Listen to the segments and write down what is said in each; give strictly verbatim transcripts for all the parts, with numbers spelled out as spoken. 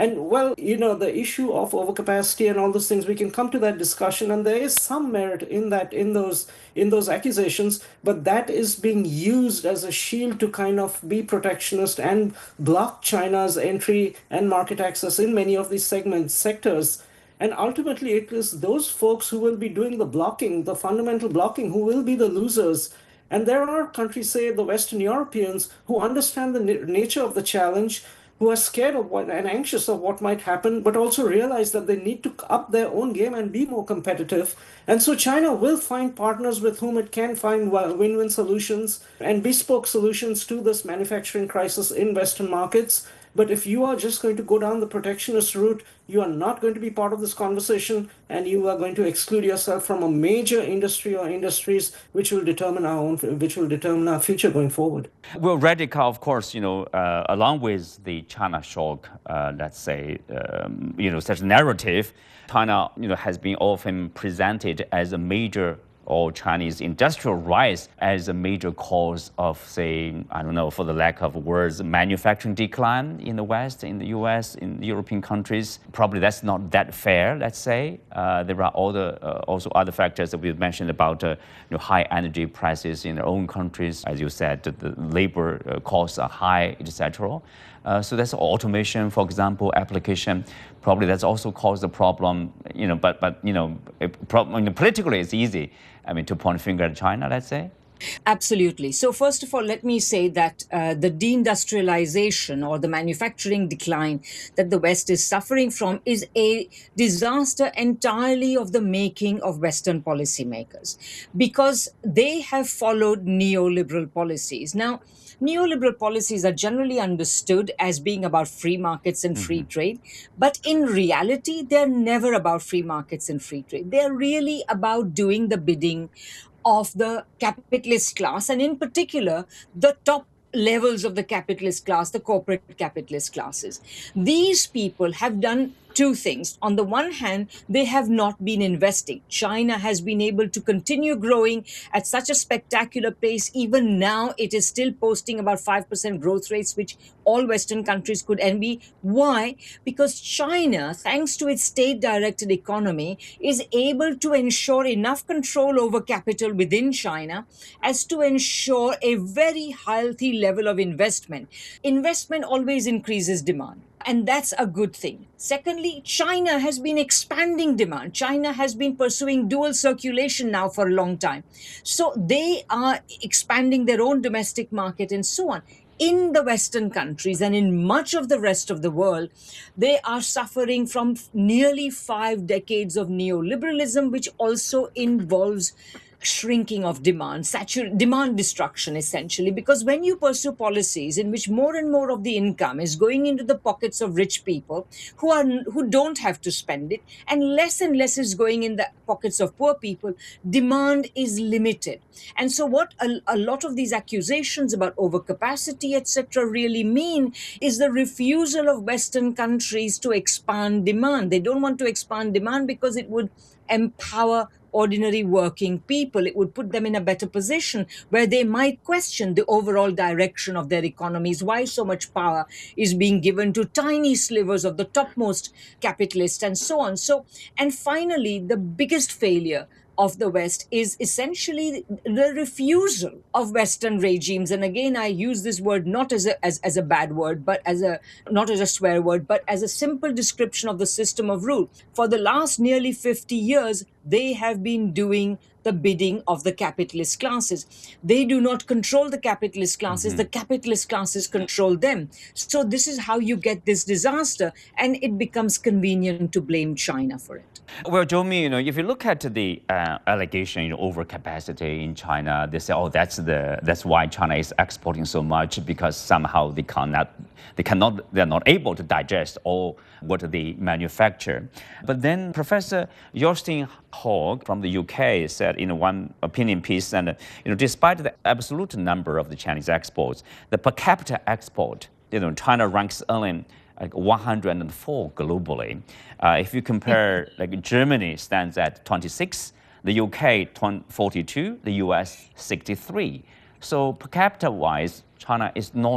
And well, you know, the issue of overcapacity and all those things, we can come to that discussion, and there is some merit in that, in those, in those accusations, but that is being used as a shield to kind of be protectionist and block China's entry and market access in many of these segments, sectors. And ultimately, it is those folks who will be doing the blocking, the fundamental blocking, who will be the losers. And there are countries, say the Western Europeans, who understand the na- nature of the challenge, who are scared of what and anxious of what might happen, but also realize that they need to up their own game and be more competitive. And so China will find partners with whom it can find win-win solutions and bespoke solutions to this manufacturing crisis in Western markets. But if you are just going to go down the protectionist route, you are not going to be part of this conversation, and you are going to exclude yourself from a major industry or industries which will determine our own, which will determine our future going forward. Well, Radhika, of course, you know, uh, along with the China shock, uh, let's say, um, you know, such narrative, China, you know, has been often presented as a major or Chinese industrial rise as a major cause of, say, I don't know, for the lack of words, manufacturing decline in the West, in the U S, in European countries. Probably that's not that fair, let's say. Uh, there are other, uh, also other factors that we've mentioned about uh, you know, high energy prices in their own countries. As you said, the labor uh, costs are high, et cetera. Uh, so that's automation, for example, application. Probably that's also caused a problem, you know, but, but you know, it, problem, politically it's easy, I mean, to point a finger at China, let's say. Absolutely. So first of all, let me say that uh, the deindustrialization or the manufacturing decline that the West is suffering from is a disaster entirely of the making of Western policymakers, because they have followed neoliberal policies. Now, neoliberal policies are generally understood as being about free markets and free mm-hmm. trade, but in reality, they're never about free markets and free trade. They're really about doing the bidding of the capitalist class, and in particular, the top levels of the capitalist class, the corporate capitalist classes. These people have done two things. On the one hand, they have not been investing. China has been able to continue growing at such a spectacular pace. Even now, it is still posting about five percent growth rates, which all Western countries could envy. Why? Because China, thanks to its state-directed economy, is able to ensure enough control over capital within China as to ensure a very healthy level of investment. Investment always increases demand. And that's a good thing. Secondly, China has been expanding demand. China has been pursuing dual circulation now for a long time. So they are expanding their own domestic market and so on. In the Western countries and in much of the rest of the world, they are suffering from nearly five decades of neoliberalism, which also involves shrinking of demand, satur- demand destruction, essentially, because when you pursue policies in which more and more of the income is going into the pockets of rich people who are who don't have to spend it, and less and less is going in the pockets of poor people, demand is limited. And so what a, a lot of these accusations about overcapacity, et cetera, really mean is the refusal of Western countries to expand demand. They don't want to expand demand because it would empower ordinary working people. It would put them in a better position where they might question the overall direction of their economies, why so much power is being given to tiny slivers of the topmost capitalists and so on. So, and finally, the biggest failure of the West is essentially the refusal of Western regimes. And again, I use this word not as a, as, as a bad word, but as a, not as a swear word, but as a simple description of the system of rule. For the last nearly fifty years, they have been doing the bidding of the capitalist classes. They do not control the capitalist classes. Mm-hmm. The capitalist classes control them. So this is how you get this disaster, and it becomes convenient to blame China for it. Well, Zhou, you know, if you look at the uh, allegation, you know, overcapacity in China, they say, oh, that's the that's why China is exporting so much, because somehow they cannot, they cannot, they're not able to digest all what they manufacture. But then Professor Jostein Haug from the U K said in one opinion piece, and you know, despite the absolute number of the Chinese exports, the per capita export, you know, China ranks only like one hundred four globally. Uh, if you compare, like Germany stands at twenty-six, the U K forty-two, the U S sixty-three. So per capita wise, China is not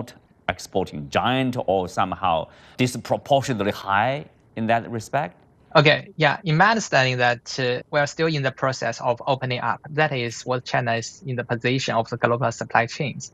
exporting giant or somehow disproportionately high in that respect? Okay, yeah. In my understanding that uh, we are still in the process of opening up. That is what China is in the position of the global supply chains.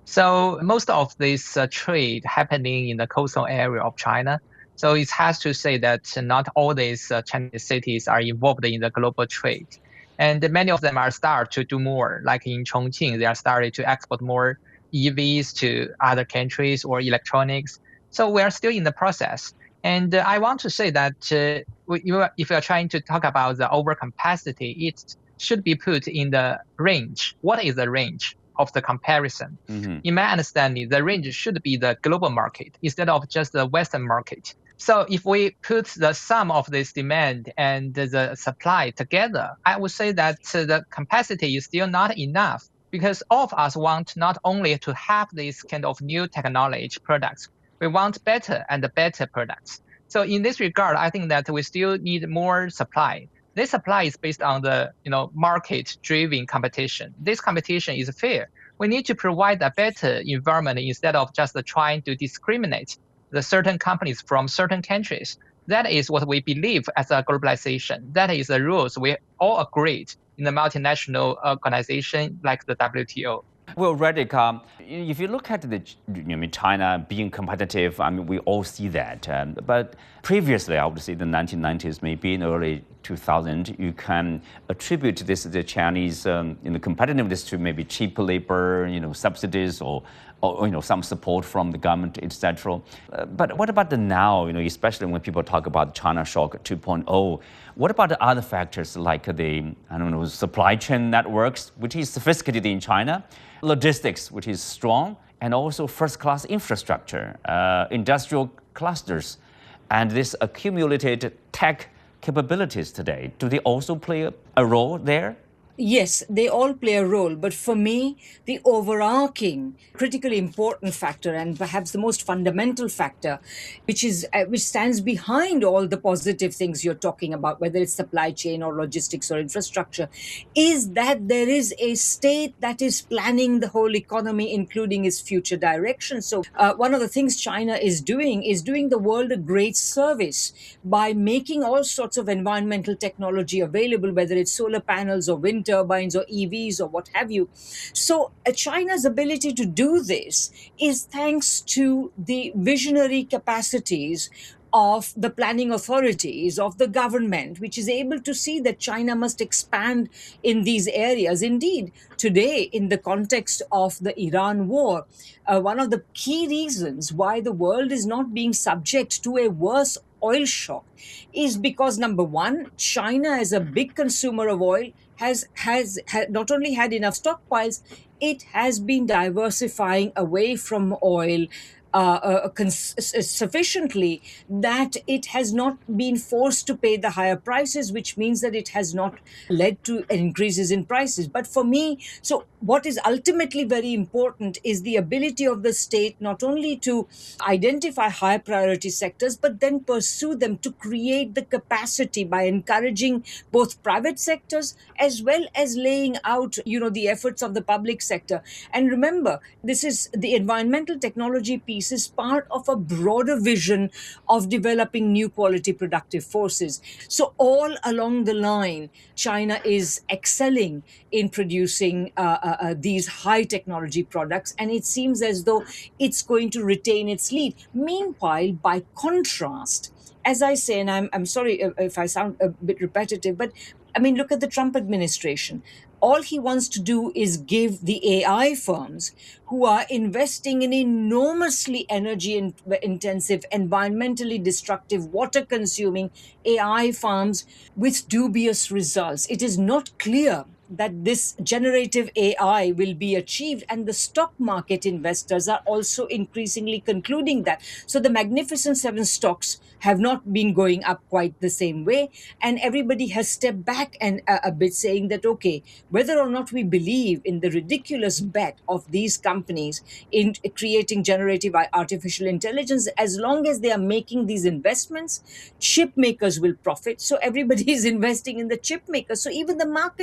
So most of this uh, trade happening in the coastal area of China. So it has to say that not all these uh, Chinese cities are involved in the global trade. And many of them are start to do more. Like in Chongqing, they are starting to export more E Vs to other countries or electronics. So we are still in the process. And uh, I want to say that uh, you are, if you are trying to talk about the overcapacity, it should be put in the range. What is the range of the comparison? Mm-hmm. In my understanding, the range should be the global market instead of just the Western market. So if we put the sum of this demand and the supply together, I would say that uh, the capacity is still not enough, because all of us want not only to have this kind of new technology products, we want better and better products. So in this regard, I think that we still need more supply. This supply is based on the you know market-driven competition. This competition is fair. We need to provide a better environment instead of just trying to discriminate the certain companies from certain countries. That is what we believe as a globalization. That is the rules we all agreed in the multinational organization like the W T O. Well, Redick, um, if you look at the you know, China being competitive, I mean, we all see that. Um, but previously, I would say the nineteen nineties, maybe in early two thousand, you can attribute this the Chinese um, in the competitiveness to maybe cheap labor, you know, subsidies or, or you know some support from the government, et cetera. Uh, but what about the now? You know, especially when people talk about China Shock two point oh. What about the other factors like the I don't know supply chain networks, which is sophisticated in China, logistics, which is strong, and also first-class infrastructure, uh, industrial clusters, and this accumulated tech capabilities today? Do they also play a, a role there? Yes, they all play a role. But for me, the overarching, critically important factor, and perhaps the most fundamental factor, which is uh, which stands behind all the positive things you're talking about, whether it's supply chain or logistics or infrastructure, is that there is a state that is planning the whole economy, including its future direction. So uh, one of the things China is doing is doing the world a great service by making all sorts of environmental technology available, whether it's solar panels or wind turbines or E Vs or what have you. So uh, China's ability to do this is thanks to the visionary capacities of the planning authorities, of the government, which is able to see that China must expand in these areas. Indeed, today, in the context of the Iran war, uh, one of the key reasons why the world is not being subject to a worse oil shock is because, number one, China, as a big consumer of oil, has has, has not only had enough stockpiles, it has been diversifying away from oil Uh, uh, cons- sufficiently that it has not been forced to pay the higher prices, which means that it has not led to increases in prices. But for me, so what is ultimately very important is the ability of the state not only to identify high priority sectors, but then pursue them to create the capacity by encouraging both private sectors as well as laying out, you know, the efforts of the public sector. And remember, this is the environmental technology piece is part of a broader vision of developing new quality productive forces. So all along the line, China is excelling in producing uh, uh, uh, these high technology products, and it seems as though it's going to retain its lead. Meanwhile, by contrast, as I say, and I'm, I'm sorry if I sound a bit repetitive, but I mean, look at the Trump administration. All he wants to do is give the A I firms who are investing in enormously energy in- intensive, environmentally destructive, water consuming A I farms with dubious results. It is not clear that this generative A I will be achieved, and the stock market investors are also increasingly concluding that. So the Magnificent Seven stocks have not been going up quite the same way, and everybody has stepped back and uh, a bit, saying that, okay, whether or not we believe in the ridiculous bet of these companies in creating generative artificial intelligence, as long as they are making these investments, chip makers will profit. So everybody is investing in the chip makers. So even the markets don't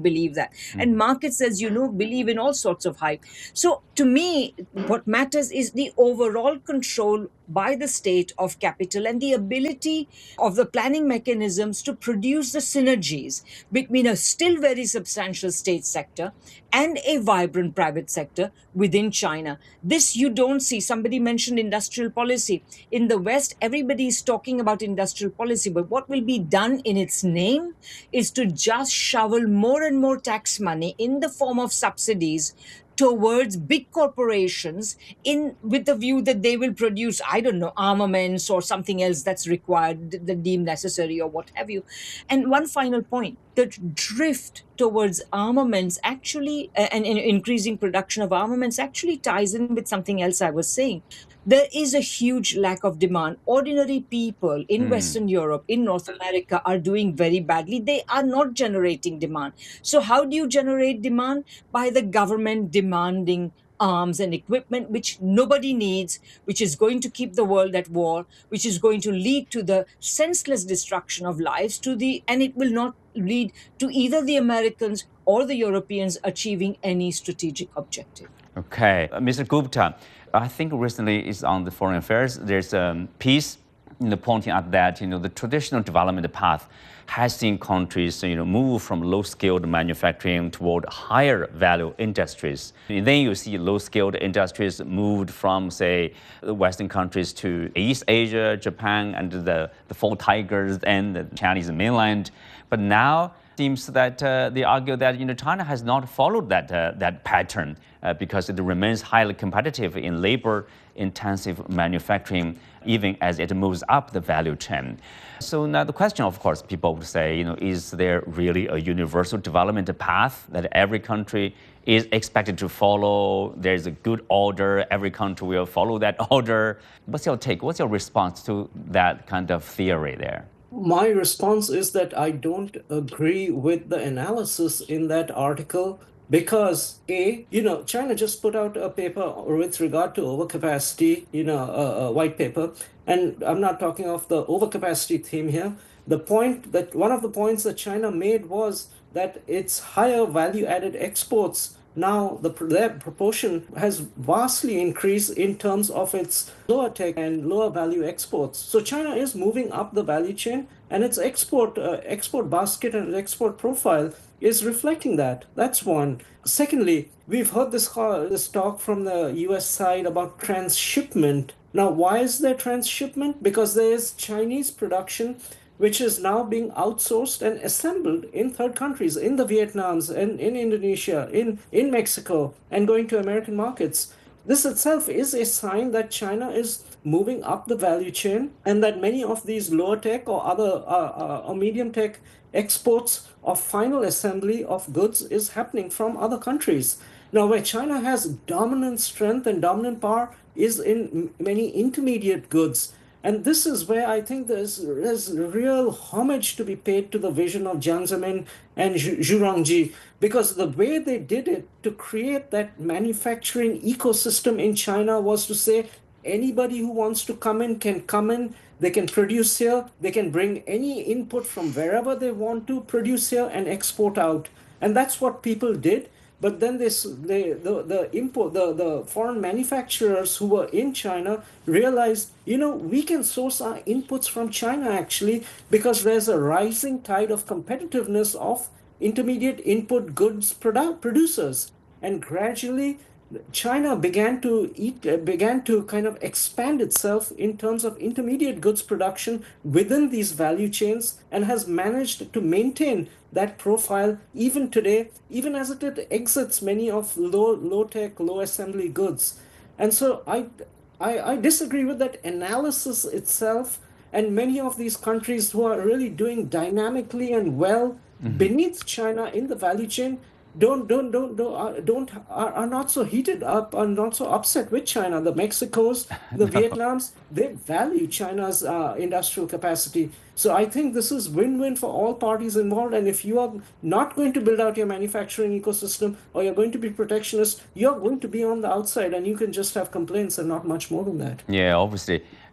believe that. And markets, as you know, believe in all sorts of hype. So to me, what matters is the overall control by the state of capital and the ability of the planning mechanisms to produce the synergies between a still very substantial state sector and a vibrant private sector within China. This you don't see. Somebody mentioned industrial policy. In the West, everybody is talking about industrial policy, but what will be done in its name is to just shovel more and more tax money in the form of subsidies towards big corporations in with the view that they will produce, I don't know, armaments or something else that's required, that deemed necessary or what have you. And one final point, the drift towards armaments actually, uh, and, and increasing production of armaments actually ties in with something else I was saying. There is a huge lack of demand. Ordinary people in Mm. Western Europe, in North America, are doing very badly. They are not generating demand. So, how do you generate demand? By the government demanding arms and equipment, which nobody needs, which is going to keep the world at war, which is going to lead to the senseless destruction of lives, to the and it will not lead to either the Americans or the Europeans achieving any strategic objective. Okay, uh, Mister Gupta, I think recently is on the foreign affairs. There's a piece, you know, pointing out that you know the traditional development path has seen countries you know move from low-skilled manufacturing toward higher value industries. And then you see low-skilled industries moved from say the Western countries to East Asia, Japan, and the the Four Tigers and the Chinese mainland. But now seems that uh, they argue that you know China has not followed that uh, that pattern uh, because it remains highly competitive in labor-intensive manufacturing, even as it moves up the value chain. So now the question, of course, people would say, you know, is there really a universal development path that every country is expected to follow? There's a good order, every country will follow that order. What's your take? What's your response to that kind of theory there? My response is that I don't agree with the analysis in that article because, A, you know, China just put out a paper with regard to overcapacity, you know, a, a white paper. And I'm not talking of the overcapacity theme here. The point that one of the points that China made was that its higher value added exports now the their proportion has vastly increased in terms of its lower tech and lower value exports. So China is moving up the value chain, and its export uh, export basket and export profile is reflecting that. That's one. Secondly, we've heard this this talk from the U S side about transshipment. Now, why is there transshipment? Because there is Chinese production which is now being outsourced and assembled in third countries, in the Vietnams, and in Indonesia, in, in Mexico, and going to American markets. This itself is a sign that China is moving up the value chain and that many of these lower tech or other uh, uh, or medium tech exports of final assembly of goods is happening from other countries. Now, where China has dominant strength and dominant power is in many intermediate goods. And this is where I think there's, there's real homage to be paid to the vision of Jiang Zemin and Zhu Rongji, because the way they did it to create that manufacturing ecosystem in China was to say anybody who wants to come in can come in, they can produce here, they can bring any input from wherever they want to produce here and export out. And that's what people did. But then this, they, the the import the, the foreign manufacturers who were in China realized, you know, we can source our inputs from China actually, because there's a rising tide of competitiveness of intermediate input goods produ- producers, and gradually China began to eat, uh, began to kind of expand itself in terms of intermediate goods production within these value chains, and has managed to maintain that profile even today, even as it exits many of low, low tech, low assembly goods. And so I, I, I disagree with that analysis itself. And many of these countries who are really doing dynamically and well mm-hmm. beneath China in the value chain don't don't don't don't, uh, don't are, are not so heated up, are not so upset with China. The Mexicos, the no. Vietnams, they value China's uh, industrial capacity. So I think this is win-win for all parties involved. And if you are not going to build out your manufacturing ecosystem, or you're going to be protectionist, you're going to be on the outside, and you can just have complaints and not much more than that. Yeah, obviously.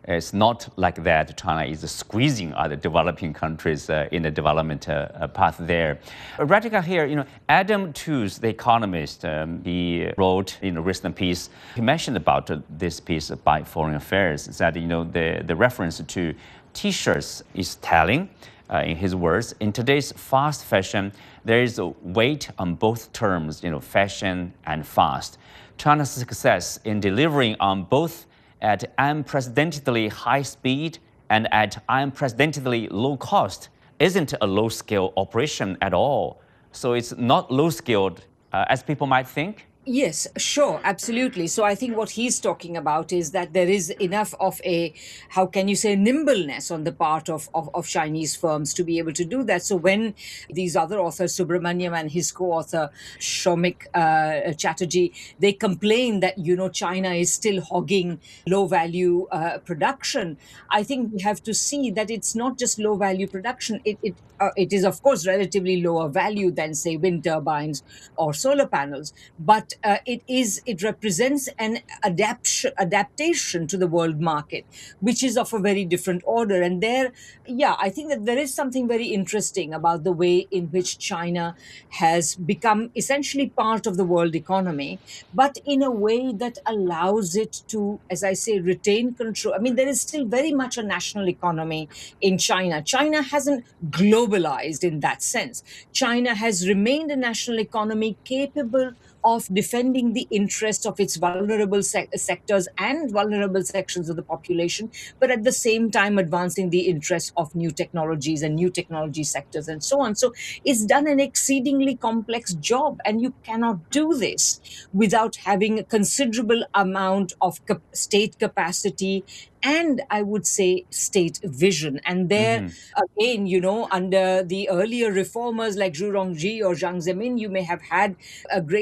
It's not like that. China is squeezing other developing countries uh, in the development uh, path there. Radhika here, you know, Adam Tooze, the economist, um, he wrote in a recent piece, he mentioned about uh, this piece by Foreign Affairs, that, you know, the, the reference to T-shirts is telling. Uh, in his words, in today's fast fashion, there is a weight on both terms, you know, fashion and fast. China's success in delivering on both at unprecedentedly high speed and at unprecedentedly low cost isn't a low-scale operation at all. So it's not low-skilled uh, as people might think. Yes, sure, absolutely. So I think what he's talking about is that there is enough of a, how can you say, nimbleness on the part of, of, of Chinese firms to be able to do that. So when these other authors, Subramaniam and his co-author, Shomik uh, Chatterjee, they complain that, you know, China is still hogging low-value uh, production, I think we have to see that it's not just low-value production. It, it, uh, it is, of course, relatively lower value than, say, wind turbines or solar panels. But Uh, it is it represents an adaptation adaptation to the world market, which is of a very different order. And there, yeah, I think that there is something very interesting about the way in which China has become essentially part of the world economy, but in a way that allows it to, as I say, retain control. I mean, there is still very much a national economy in China. China hasn't globalized in that sense. China has remained a national economy capable of defending the interests of its vulnerable se- sectors and vulnerable sections of the population, but at the same time advancing the interests of new technologies and new technology sectors and so on. So it's done an exceedingly complex job, and you cannot do this without having a considerable amount of cap- state capacity and, I would say, state vision. And there, mm-hmm. again, you know, under the earlier reformers like Zhu Rongji or Jiang Zemin, you may have had a great